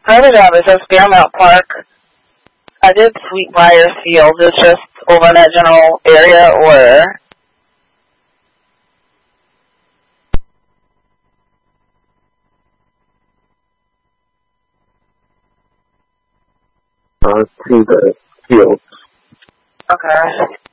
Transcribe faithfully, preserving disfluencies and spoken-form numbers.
My other job is just Fairmount Park. I did Sweet Briar Fields. It's just over in that general area, or uh, to the field. okay.